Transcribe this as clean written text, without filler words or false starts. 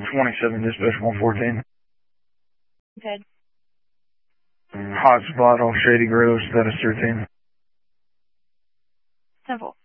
27 dispatch 114. Good. Hot spot off Shady Grove, status 13. Simple.